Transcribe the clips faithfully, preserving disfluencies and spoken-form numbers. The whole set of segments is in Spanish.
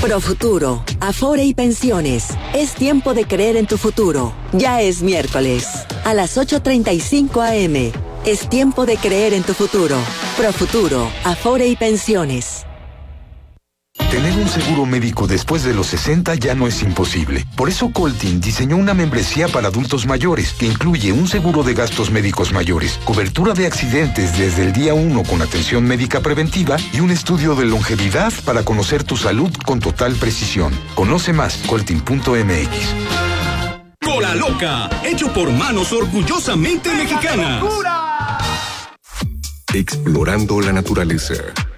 Profuturo, Afore y Pensiones. Es tiempo de creer en tu futuro. Ya es miércoles. A las ocho treinta y cinco a eme. Es tiempo de creer en tu futuro. Profuturo, Afore y Pensiones. Tener un seguro médico después de los sesenta ya no es imposible. Por eso Coltin diseñó una membresía para adultos mayores que incluye un seguro de gastos médicos mayores, cobertura de accidentes desde el día uno con atención médica preventiva y un estudio de longevidad para conocer tu salud con total precisión. Conoce más, coltin punto eme equis. Cola Loca, hecho por manos orgullosamente mexicanas. Explorando la naturaleza.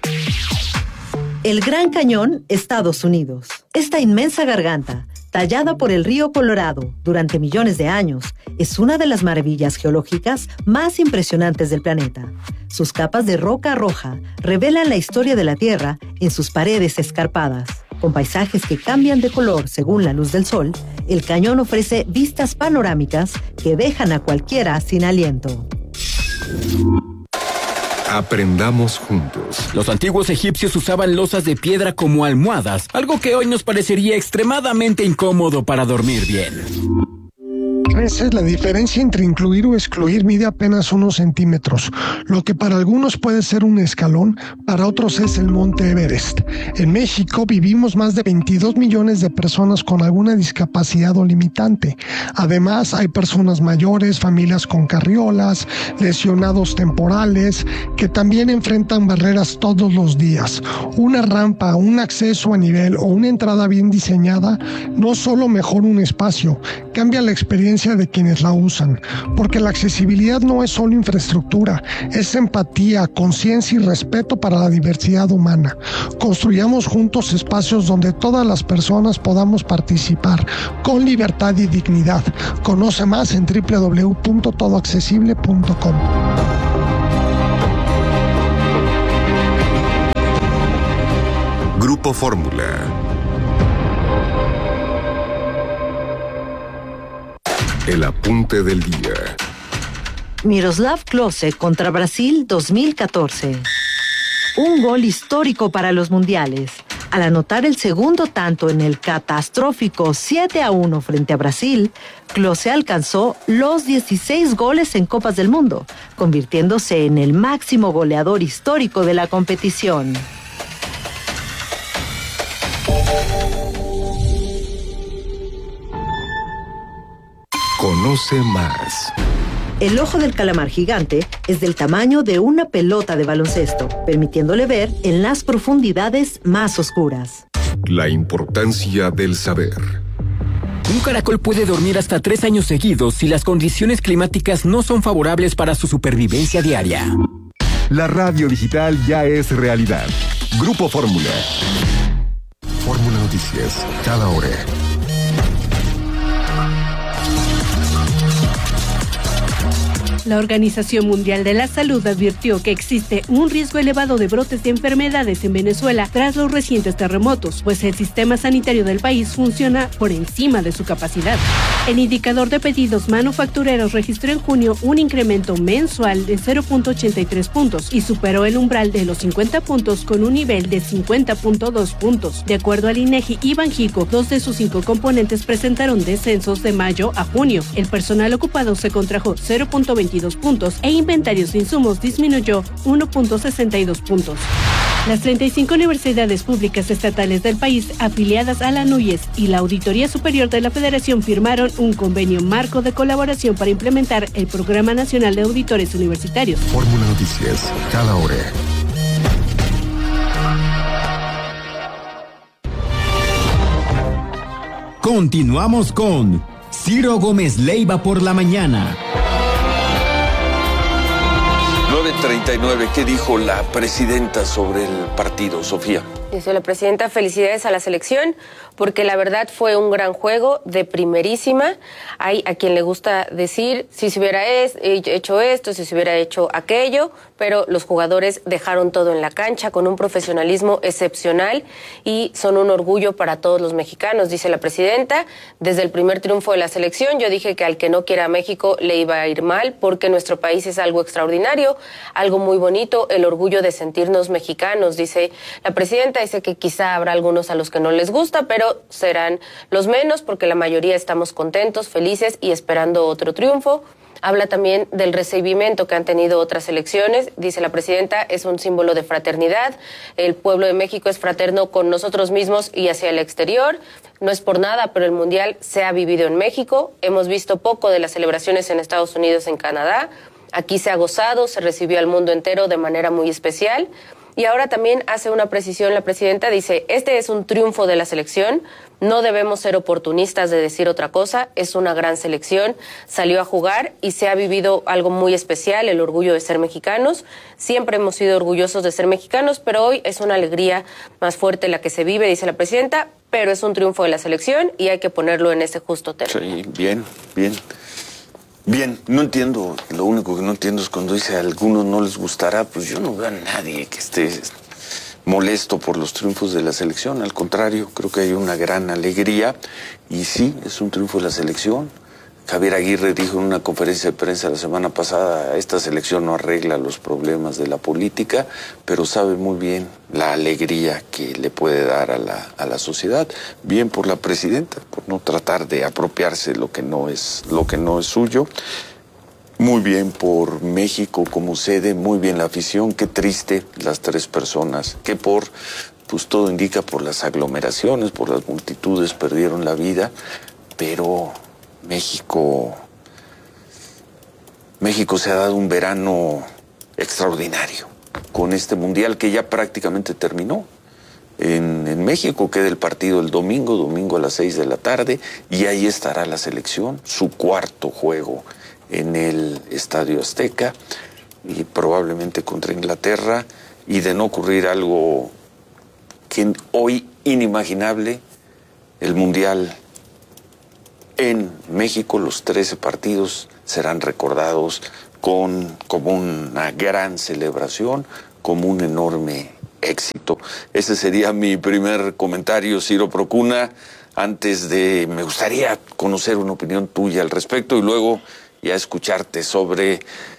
El Gran Cañón, Estados Unidos. Esta inmensa garganta, tallada por el río Colorado durante millones de años, es una de las maravillas geológicas más impresionantes del planeta. Sus capas de roca roja revelan la historia de la Tierra en sus paredes escarpadas. Con paisajes que cambian de color según la luz del sol, el cañón ofrece vistas panorámicas que dejan a cualquiera sin aliento. Aprendamos juntos. Los antiguos egipcios usaban losas de piedra como almohadas, algo que hoy nos parecería extremadamente incómodo para dormir bien. Esa es la diferencia entre incluir o excluir. Mide apenas unos centímetros. Lo que para algunos puede ser un escalón, para otros es el Monte Everest. En México vivimos más de veintidós millones de personas con alguna discapacidad o limitante. Además, hay personas mayores, familias con carriolas, lesionados temporales, que también enfrentan barreras todos los días. Una rampa, un acceso a nivel o una entrada bien diseñada no solo mejora un espacio, cambia la experiencia de quienes la usan, porque la accesibilidad no es solo infraestructura, es empatía, conciencia y respeto para la diversidad humana. Construyamos juntos espacios donde todas las personas podamos participar con libertad y dignidad. Conoce más en doble u doble u doble u punto todo accesible punto com. Grupo Fórmula. El apunte del día. Miroslav Klose contra Brasil dos mil catorce. Un gol histórico para los mundiales. Al anotar el segundo tanto en el catastrófico siete a uno frente a Brasil, Klose alcanzó los dieciséis goles en Copas del Mundo, convirtiéndose en el máximo goleador histórico de la competición. Conoce más. El ojo del calamar gigante es del tamaño de una pelota de baloncesto, permitiéndole ver en las profundidades más oscuras. La importancia del saber. Un caracol puede dormir hasta tres años seguidos si las condiciones climáticas no son favorables para su supervivencia diaria. La radio digital ya es realidad. Grupo Fórmula. Fórmula Noticias, cada hora. La Organización Mundial de la Salud advirtió que existe un riesgo elevado de brotes de enfermedades en Venezuela tras los recientes terremotos, pues el sistema sanitario del país funciona por encima de su capacidad. El indicador de pedidos manufactureros registró en junio un incremento mensual de cero punto ochenta y tres puntos y superó el umbral de los cincuenta puntos con un nivel de cincuenta punto dos puntos. De acuerdo al INEGI y Banjico, dos de sus cinco componentes presentaron descensos de mayo a junio. El personal ocupado se contrajo cero punto veintidós puntos e inventarios de insumos disminuyó uno punto sesenta y dos puntos. Las treinta y cinco universidades públicas estatales del país afiliadas a la NUYES y la Auditoría Superior de la Federación firmaron un convenio marco de colaboración para implementar el Programa Nacional de Auditores Universitarios. Fórmula Noticias, cada hora. Continuamos con Ciro Gómez Leiva por la mañana. nueve treinta y nueve, ¿qué dijo la presidenta sobre el partido, Sofía? Dice la presidenta, felicidades a la selección, porque la verdad fue un gran juego de primerísima. Hay a quien le gusta decir si se hubiera es, hecho esto, si se hubiera hecho aquello, pero los jugadores dejaron todo en la cancha con un profesionalismo excepcional y son un orgullo para todos los mexicanos, dice la presidenta. Desde el primer triunfo de la selección yo dije que al que no quiera a México le iba a ir mal, porque nuestro país es algo extraordinario, algo muy bonito, el orgullo de sentirnos mexicanos, dice la presidenta. gusta y sé que quizá habrá algunos a los que no les gusta, pero serán los menos porque la mayoría estamos contentos, felices y esperando otro triunfo. Habla también del recibimiento que han tenido otras elecciones. Dice la presidenta, es un símbolo de fraternidad. El pueblo de México es fraterno con nosotros mismos y hacia el exterior. No es por nada, pero el Mundial se ha vivido en México. Hemos visto poco de las celebraciones en Estados Unidos, en Canadá. Aquí se ha gozado, se recibió al mundo entero de manera muy especial. Y ahora también hace una precisión la presidenta, dice, este es un triunfo de la selección, no debemos ser oportunistas de decir otra cosa, es una gran selección, salió a jugar y se ha vivido algo muy especial, el orgullo de ser mexicanos. Siempre hemos sido orgullosos de ser mexicanos, pero hoy es una alegría más fuerte la que se vive, dice la presidenta, pero es un triunfo de la selección y hay que ponerlo en ese justo término. Sí, bien, bien. Bien, no entiendo, lo único que no entiendo es cuando dice a algunos no les gustará, pues yo no veo a nadie que esté molesto por los triunfos de la selección, al contrario, creo que hay una gran alegría y sí, es un triunfo de la selección. Javier Aguirre dijo en una conferencia de prensa la semana pasada, esta selección no arregla los problemas de la política, pero sabe muy bien la alegría que le puede dar a la, a la sociedad. Bien por la presidenta, por no tratar de apropiarse lo que no es, lo que no es suyo. Muy bien por México como sede, muy bien la afición. Qué triste las tres personas que por, pues todo indica por las aglomeraciones, por las multitudes perdieron la vida, pero México, México se ha dado un verano extraordinario con este mundial que ya prácticamente terminó. En, en México queda el partido el domingo, domingo a las seis de la tarde, y ahí estará la selección, su cuarto juego en el Estadio Azteca, y probablemente contra Inglaterra, y de no ocurrir algo que hoy inimaginable, el mundial en México, los trece partidos serán recordados con, como una gran celebración, como un enorme éxito. Ese sería mi primer comentario, Ciro Procuna. Antes de, me gustaría conocer una opinión tuya al respecto y luego ya escucharte sobre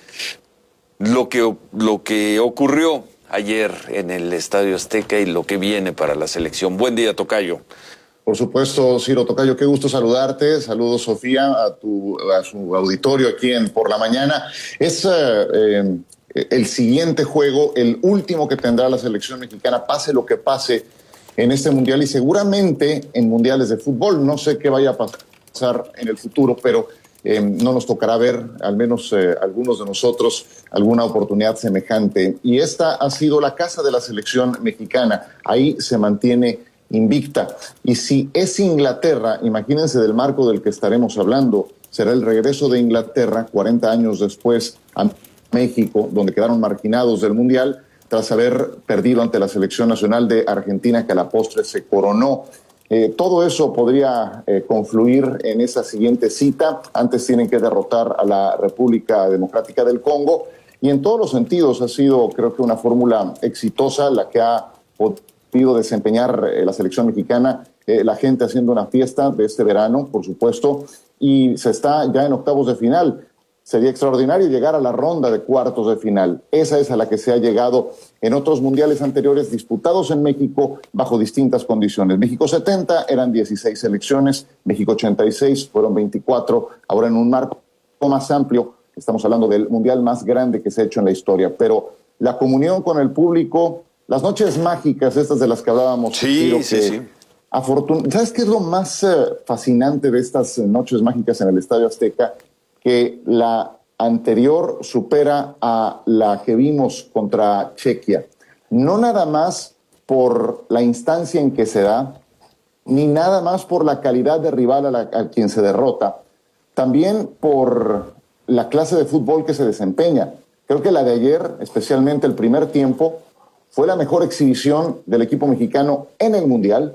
lo que, lo que ocurrió ayer en el Estadio Azteca y lo que viene para la selección. Buen día, tocayo. Por supuesto, Ciro Tocayo, qué gusto saludarte. Saludos, Sofía, a tu a su auditorio aquí en Por la Mañana. Es eh, el siguiente juego, el último que tendrá la selección mexicana, pase lo que pase en este mundial y seguramente en mundiales de fútbol. No sé qué vaya a pasar en el futuro, pero eh, no nos tocará ver, al menos eh, algunos de nosotros, alguna oportunidad semejante. Y esta ha sido la casa de la selección mexicana. Ahí se mantiene invicta. Y si es Inglaterra, imagínense del marco del que estaremos hablando, será el regreso de Inglaterra cuarenta años después a México, donde quedaron marginados del Mundial tras haber perdido ante la selección nacional de Argentina, que a la postre se coronó. Eh, todo eso podría eh, confluir en esa siguiente cita. Antes tienen que derrotar a la República Democrática del Congo y en todos los sentidos ha sido, creo que, una fórmula exitosa la que ha podido desempeñar eh, la selección mexicana, eh, la gente haciendo una fiesta de este verano, por supuesto, y se está ya en octavos de final. Sería extraordinario llegar a la ronda de cuartos de final. Esa es a la que se ha llegado en otros mundiales anteriores disputados en México bajo distintas condiciones. México setenta eran dieciséis selecciones, México ochenta y seis fueron veinticuatro, ahora en un marco más amplio, estamos hablando del mundial más grande que se ha hecho en la historia, pero la comunión con el público, las noches mágicas, estas de las que hablábamos. Sí, creo sí, que sí. Afortun- ¿Sabes qué es lo más eh, fascinante de estas eh, noches mágicas en el Estadio Azteca? Que la anterior supera a la que vimos contra Chequia. No nada más por la instancia en que se da, ni nada más por la calidad de rival a, la, a quien se derrota, también por la clase de fútbol que se desempeña. Creo que la de ayer, especialmente el primer tiempo, fue la mejor exhibición del equipo mexicano en el Mundial.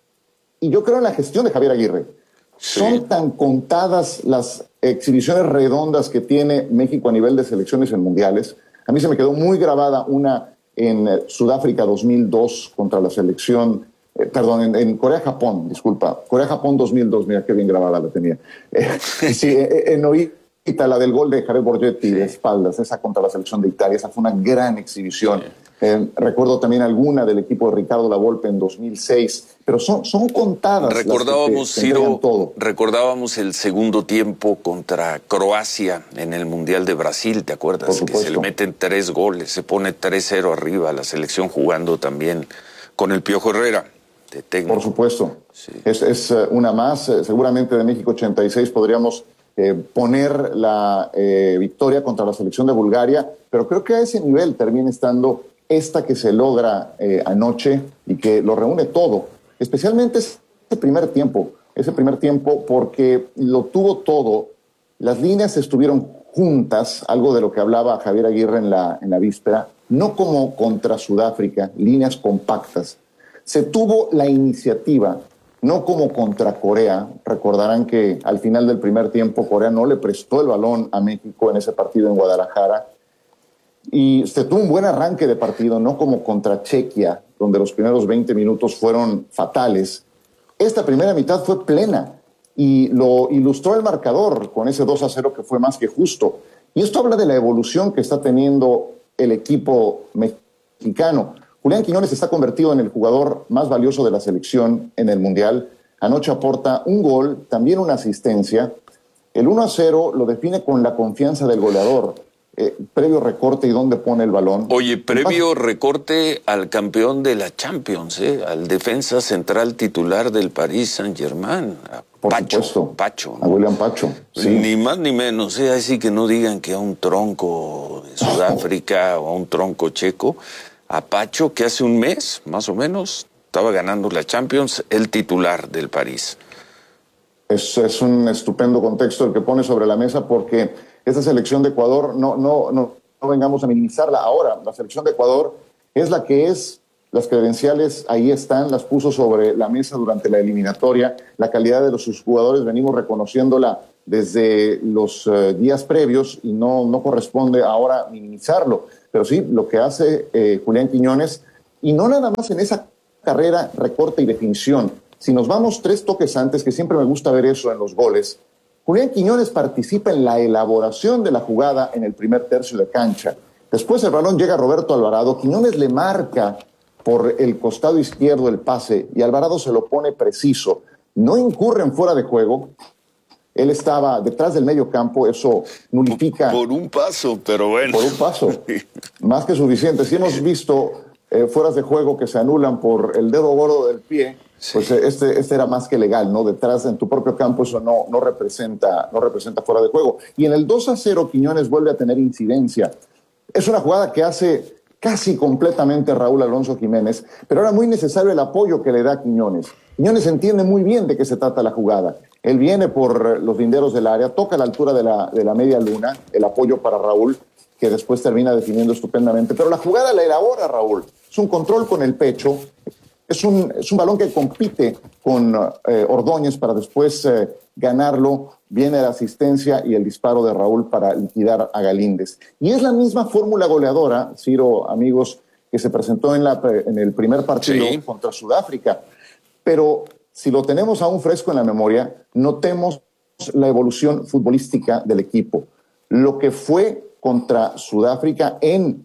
Y yo creo en la gestión de Javier Aguirre. Sí. Son tan contadas las exhibiciones redondas que tiene México a nivel de selecciones en mundiales. A mí se me quedó muy grabada una en Sudáfrica dos mil dos contra la selección, eh, perdón, en, en Corea-Japón, disculpa, Corea-Japón dos mil dos, mira qué bien grabada la tenía. Eh, sí, eh, en Oita, la del gol de Jared Borgetti de espaldas, esa contra la selección de Italia, esa fue una gran exhibición. Eh, recuerdo también alguna del equipo de Ricardo Lavolpe en dos mil seis, pero son, son contadas. Recordábamos, las que te, te Ciro, todo. recordábamos el segundo tiempo contra Croacia en el Mundial de Brasil, ¿te acuerdas? Que se le meten tres goles, se pone tres cero arriba, la selección jugando también con el Piojo Herrera de técnico. Por supuesto, sí. es, es una más, seguramente de México ochenta y seis podríamos eh, poner la eh, victoria contra la selección de Bulgaria, pero creo que a ese nivel termina estando esta que se logra eh, anoche y que lo reúne todo, especialmente ese primer tiempo, ese primer tiempo porque lo tuvo todo, las líneas estuvieron juntas, algo de lo que hablaba Javier Aguirre en la, en la víspera, no como contra Sudáfrica, líneas compactas, se tuvo la iniciativa, no como contra Corea, recordarán que al final del primer tiempo Corea no le prestó el balón a México en ese partido en Guadalajara, y se tuvo un buen arranque de partido, no como contra Chequia, donde los primeros veinte minutos fueron fatales. Esta primera mitad fue plena y lo ilustró el marcador con ese dos a cero que fue más que justo. Y esto habla de la evolución que está teniendo el equipo mexicano. Julián Quiñones está convertido en el jugador más valioso de la selección en el Mundial. Anoche aporta un gol, también una asistencia. El uno a cero lo define con la confianza del goleador. Eh, previo recorte y dónde pone el balón. Oye, previo recorte al campeón de la Champions, ¿eh? Al defensa central titular del Paris Saint-Germain, a Por Pacho, supuesto, Pacho, ¿no? A William Pacho. Sí. Ni más ni menos, ¿eh? Así que no digan que a un tronco de Sudáfrica o a un tronco checo, a Pacho que hace un mes, más o menos, estaba ganando la Champions, el titular del París. Es, es un estupendo contexto el que pone sobre la mesa porque esta selección de Ecuador, no, no, no, no vengamos a minimizarla ahora, la selección de Ecuador es la que es, las credenciales ahí están, las puso sobre la mesa durante la eliminatoria, la calidad de los sus jugadores venimos reconociéndola desde los uh, días previos y no, no corresponde ahora minimizarlo, pero sí, lo que hace eh, Julián Quiñones, y no nada más en esa carrera, recorte y definición, si nos vamos tres toques antes, que siempre me gusta ver eso en los goles, Julián Quiñones participa en la elaboración de la jugada en el primer tercio de cancha. Después el balón llega a Roberto Alvarado, Quiñones le marca por el costado izquierdo el pase y Alvarado se lo pone preciso. No incurre en fuera de juego, él estaba detrás del medio campo, eso nulifica... Por un paso, pero bueno. Por un paso, más que suficiente. Si hemos visto eh, fueras de juego que se anulan por el dedo gordo del pie... Sí. Pues este, este era más que legal, ¿no? Detrás, en tu propio campo, eso no, no, representa, no representa fuera de juego. Y en el dos a cero, Quiñones vuelve a tener incidencia. Es una jugada que hace casi completamente Raúl Alonso Jiménez, pero era muy necesario el apoyo que le da Quiñones. Quiñones entiende muy bien de qué se trata la jugada. Él viene por los linderos del área, toca a la altura de la, de la media luna, el apoyo para Raúl, que después termina definiendo estupendamente. Pero la jugada la elabora Raúl. Es un control con el pecho. Es un, es un balón que compite con eh, Ordóñez para después eh, ganarlo. Viene la asistencia y el disparo de Raúl para liquidar a Galíndez. Y es la misma fórmula goleadora, Ciro, amigos, que se presentó en, la, en el primer partido sí. contra Sudáfrica. Pero si lo tenemos aún fresco en la memoria, notemos la evolución futbolística del equipo. Lo que fue contra Sudáfrica en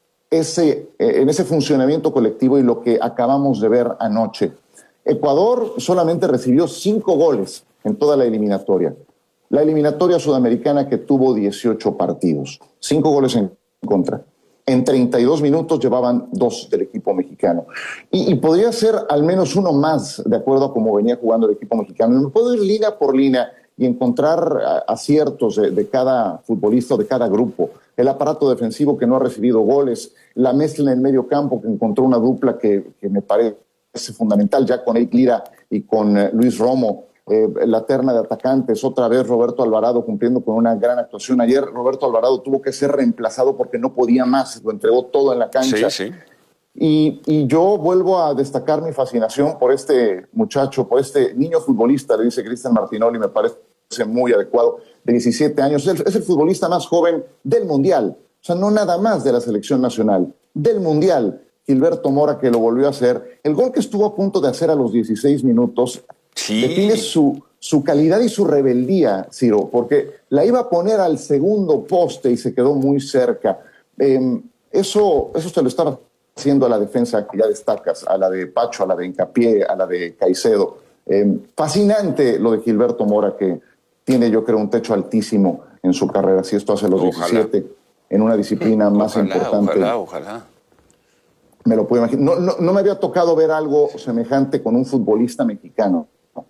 ese, en ese funcionamiento colectivo y lo que acabamos de ver anoche. Ecuador solamente recibió cinco goles en toda la eliminatoria. La eliminatoria sudamericana que tuvo dieciocho partidos, cinco goles en contra. En treinta y dos minutos llevaban dos del equipo mexicano. Y, y podría ser al menos uno más, de acuerdo a cómo venía jugando el equipo mexicano. Me puedo ir línea por línea y encontrar aciertos de, de cada futbolista, de cada grupo. El aparato defensivo que no ha recibido goles, la mezcla en el medio campo que encontró una dupla que, que me parece fundamental ya con Eik Lira y con eh, Luis Romo. Eh, la terna de atacantes, otra vez Roberto Alvarado cumpliendo con una gran actuación. Ayer Roberto Alvarado tuvo que ser reemplazado porque no podía más, lo entregó todo en la cancha. Sí, sí. Y, y yo vuelvo a destacar mi fascinación por este muchacho, por este niño futbolista, le dice Cristian Martinoli, me parece muy adecuado, de diecisiete años. Es el, es el futbolista más joven del Mundial, o sea, no nada más de la selección nacional, del Mundial. Gilberto Mora, que lo volvió a hacer. El gol que estuvo a punto de hacer a los dieciséis minutos sí. define su, su calidad y su rebeldía, Ciro, porque la iba a poner al segundo poste y se quedó muy cerca. Eh, eso, eso se lo estaba haciendo a la defensa que ya destacas, a la de Pacho, a la de Hincapié, a la de Caicedo. Eh, fascinante lo de Gilberto Mora, que tiene, yo creo, un techo altísimo en su carrera. Si esto hace los ojalá. diecisiete, en una disciplina más ojalá, importante. Ojalá, ojalá. Me lo puedo imaginar. No, no, no me había tocado ver algo semejante con un futbolista mexicano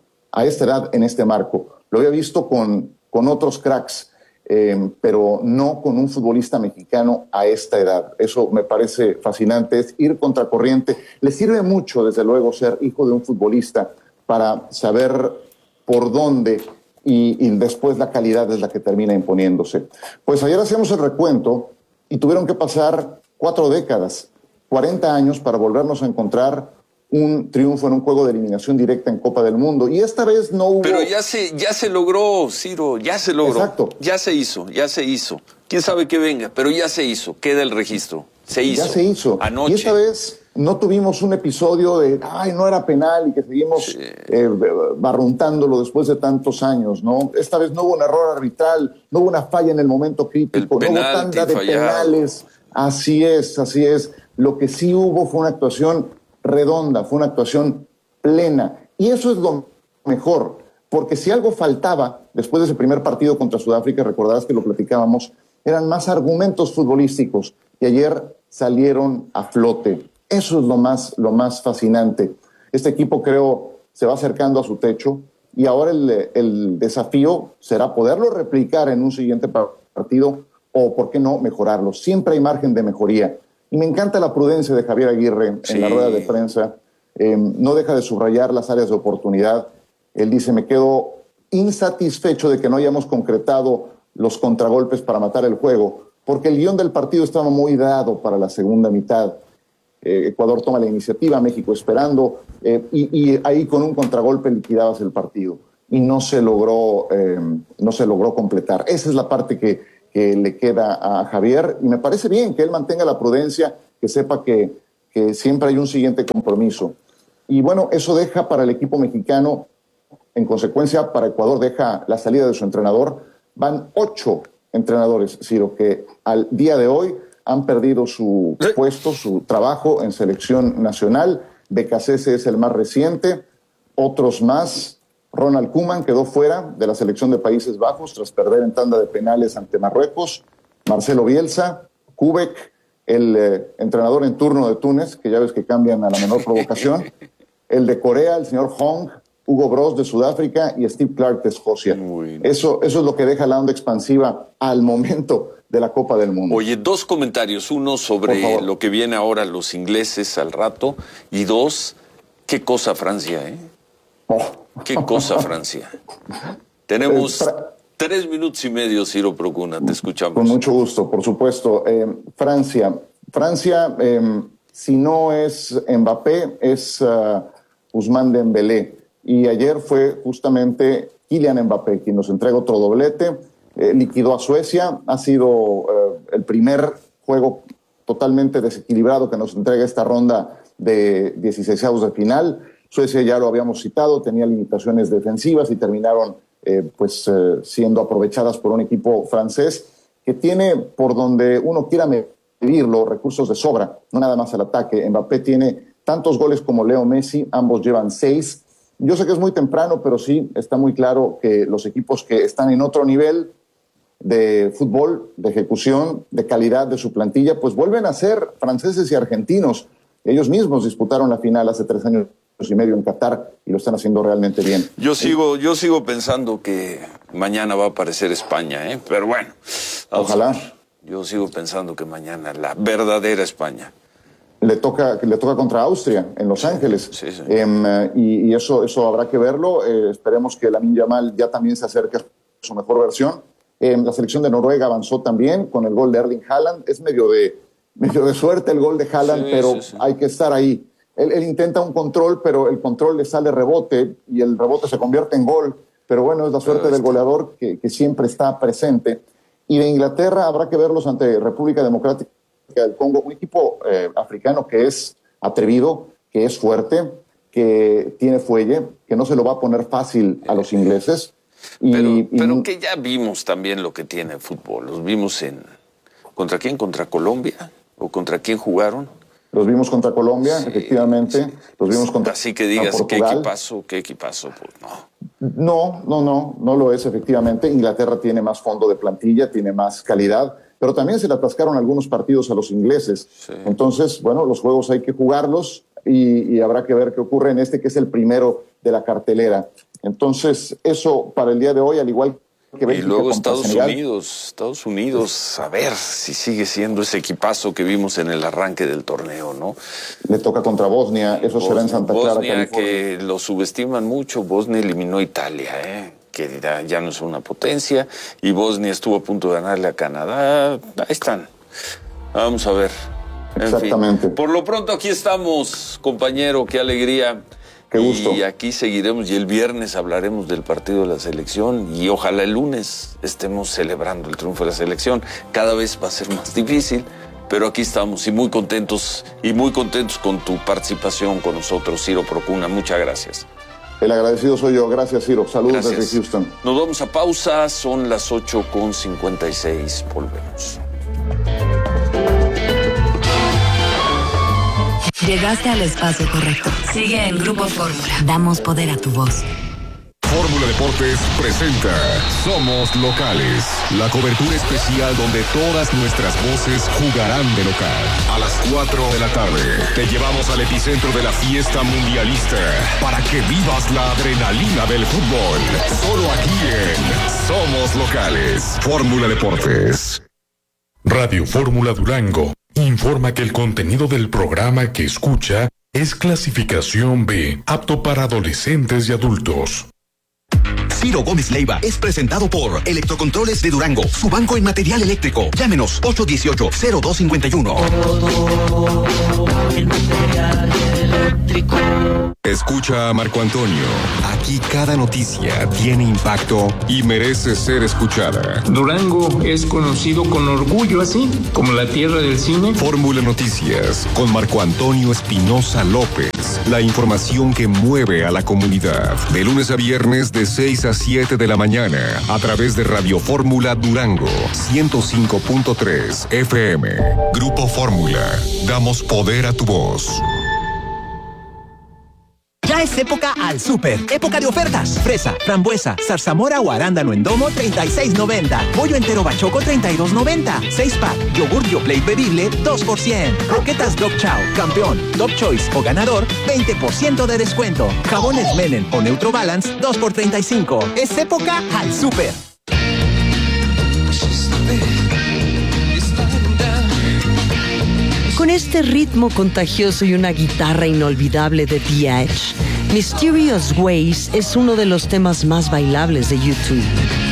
a esta edad, en este marco. Lo había visto con, con otros cracks, eh, pero no con un futbolista mexicano a esta edad. Eso me parece fascinante, es ir contracorriente. Le sirve mucho, desde luego, ser hijo de un futbolista para saber por dónde y, y después la calidad es la que termina imponiéndose. Pues ayer hacíamos el recuento y tuvieron que pasar cuatro décadas, cuarenta años para volvernos a encontrar un triunfo en un juego de eliminación directa en Copa del Mundo. Y esta vez no hubo... Pero ya se, ya se logró, Ciro, ya se logró. Exacto. Ya se hizo, ya se hizo. Quién sabe qué venga, pero ya se hizo. Queda el registro. Se hizo. Ya se hizo. Anoche. Y esta vez no tuvimos un episodio de, ay, no era penal y que seguimos sí. eh, barruntándolo después de tantos años, ¿no? Esta vez no hubo un error arbitral, no hubo una falla en el momento crítico, el no hubo tanda de fallado. penales. Así es, así es. Lo que sí hubo fue una actuación redonda, fue una actuación plena. Y eso es lo mejor, porque si algo faltaba después de ese primer partido contra Sudáfrica, recordarás que lo platicábamos, eran más argumentos futbolísticos que ayer salieron a flote. Eso es lo más, lo más fascinante. Este equipo, creo, se va acercando a su techo y ahora el, el desafío será poderlo replicar en un siguiente partido o, ¿por qué no, mejorarlo? Siempre hay margen de mejoría. Y me encanta la prudencia de Javier Aguirre sí. en la rueda de prensa. Eh, no deja de subrayar las áreas de oportunidad. Él dice, me quedo insatisfecho de que no hayamos concretado los contragolpes para matar el juego, porque el guión del partido estaba muy dado para la segunda mitad. Eh, Ecuador toma la iniciativa, México esperando, eh, y, y ahí con un contragolpe liquidabas el partido. Y no se logró, eh, no se logró completar. Esa es la parte que... que le queda a Javier, y me parece bien que él mantenga la prudencia, que sepa que, que siempre hay un siguiente compromiso. Y bueno, eso deja para el equipo mexicano, en consecuencia para Ecuador deja la salida de su entrenador. Van ocho entrenadores, Ciro, que al día de hoy han perdido su puesto, su trabajo en selección nacional. Becasese es el más reciente, otros más. Ronald Koeman quedó fuera de la selección de Países Bajos tras perder en tanda de penales ante Marruecos. Marcelo Bielsa, Kubek, el eh, entrenador en turno de Túnez, que ya ves que cambian a la menor provocación. El de Corea, el señor Hong, Hugo Broz de Sudáfrica y Steve Clark de Escocia. Eso, eso es lo que deja la onda expansiva al momento de la Copa del Mundo. Oye, dos comentarios. Uno sobre lo que viene ahora los ingleses al rato. Y dos, qué cosa Francia, ¿eh? Oh. Qué cosa Francia. Tenemos tres minutos y medio, Ciro Procuna, te escuchamos. Con mucho gusto, por supuesto. Eh, Francia, Francia, eh, si no es Mbappé, es uh, Ousmane Dembélé. Y ayer fue justamente Kylian Mbappé quien nos entrega otro doblete, eh, liquidó a Suecia, ha sido eh, el primer juego totalmente desequilibrado que nos entrega esta ronda de dieciseisavos de final. Suecia, ya lo habíamos citado, tenía limitaciones defensivas y terminaron eh, pues, eh, siendo aprovechadas por un equipo francés que tiene, por donde uno quiera medirlo, recursos de sobra, no nada más al ataque. Mbappé tiene tantos goles como Leo Messi, ambos llevan seis. Yo sé que es muy temprano, pero sí está muy claro que los equipos que están en otro nivel de fútbol, de ejecución, de calidad de su plantilla, pues vuelven a ser franceses y argentinos. Ellos mismos disputaron la final hace tres años y medio en Qatar y lo están haciendo realmente bien. Yo sigo, yo sigo pensando que mañana va a aparecer España, ¿eh? Pero bueno. Ojalá. Yo sigo pensando que mañana la verdadera España. Le toca, le toca contra Austria en Los Ángeles. Sí, sí. Eh, y, y eso, eso habrá que verlo. Eh, esperemos que Lamine Yamal ya también se acerque a su mejor versión. Eh, la selección de Noruega avanzó también con el gol de Erling Haaland. Es medio de, medio de suerte el gol de Haaland, sí, pero sí, sí. hay que estar ahí. Él, él intenta un control, pero el control le sale rebote y el rebote se convierte en gol. Pero bueno, es la suerte pero del goleador que, que siempre está presente. Y de Inglaterra habrá que verlos ante República Democrática del Congo, un equipo eh, africano que es atrevido, que es fuerte, que tiene fuelle, que no se lo va a poner fácil a los ingleses. Y, pero, y, pero que ya vimos también lo que tiene el fútbol. Los vimos en... ¿Contra quién? ¿Contra Colombia? ¿O contra quién jugaron? Los vimos contra Colombia, sí, efectivamente. Los vimos contra Así que digas, Portugal. ¿qué equipazo? ¿Qué equipazo? Pues no. No, no, no, no lo es, efectivamente. Inglaterra tiene más fondo de plantilla, tiene más calidad, pero también se le atascaron algunos partidos a los ingleses. Sí. Entonces, bueno, los juegos hay que jugarlos y, y habrá que ver qué ocurre en este, que es el primero de la cartelera. Entonces, eso para el día de hoy, al igual que Bélgica y luego contra Estados Senegal. Unidos, Estados Unidos, a ver si sigue siendo ese equipazo que vimos en el arranque del torneo, ¿no? Le toca contra Bosnia, eso Bosnia, será en Santa Clara, Bosnia, California. Que lo subestiman mucho. Bosnia eliminó a Italia, ¿eh? Que ya, ya no es una potencia, y Bosnia estuvo a punto de ganarle a Canadá. Ahí están. Vamos a ver. En Exactamente. Fin. Por lo pronto aquí estamos, compañero, qué alegría. Qué gusto. Y aquí seguiremos y el viernes hablaremos del partido de la selección y ojalá el lunes estemos celebrando el triunfo de la selección. Cada vez va a ser más difícil, pero aquí estamos y muy contentos y muy contentos con tu participación con nosotros, Ciro Procuna. Muchas gracias. El agradecido soy yo. Gracias, Ciro. Saludos Gracias. desde Houston. Nos vamos a pausa. Son las ocho con cincuenta y seis. Volvemos. Llegaste al espacio correcto. Sigue en Grupo Fórmula. Damos poder a tu voz. Fórmula Deportes presenta Somos Locales, la cobertura especial donde todas nuestras voces jugarán de local. A las cuatro de la tarde te llevamos al epicentro de la fiesta mundialista para que vivas la adrenalina del fútbol. Solo aquí en Somos Locales. Fórmula Deportes. Radio Fórmula Durango informa que el contenido del programa que escucha es clasificación B, apto para adolescentes y adultos. Ciro Gómez Leiva es presentado por Electrocontroles de Durango, su banco en material eléctrico. Llámenos ocho uno ocho, cero dos cinco uno. Escucha a Marco Antonio. Aquí cada noticia tiene impacto y merece ser escuchada. Durango es conocido con orgullo así, como la tierra del cine. Fórmula Noticias con Marco Antonio Espinosa López. La información que mueve a la comunidad. De lunes a viernes de seis a siete de la mañana a través de Radio Fórmula Durango ciento cinco punto tres F M. Grupo Fórmula. Damos poder a tu voz. Ya es época al súper. Época de ofertas. Fresa, frambuesa, zarzamora o arándano en domo, treinta y seis noventa. Pollo entero bachoco, treinta y dos noventa. seis pack. Yogur Yoplait bebible, dos por cien. Croquetas Dog Chow, campeón, Top Choice o ganador, veinte por ciento de descuento. Jabones Menen o Neutro Balance, dos por treinta y cinco. Es época al súper. Con este ritmo contagioso y una guitarra inolvidable de The Edge, Mysterious Ways es uno de los temas más bailables de YouTube.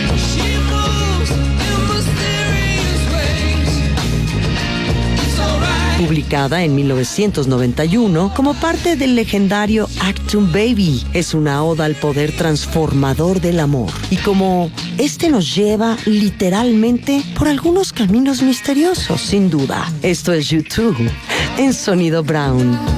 Publicada en mil novecientos noventa y uno como parte del legendario Achtung Baby, es una oda al poder transformador del amor. Y como este nos lleva literalmente por algunos caminos misteriosos, sin duda. Esto es YouTube en Sonido Brown.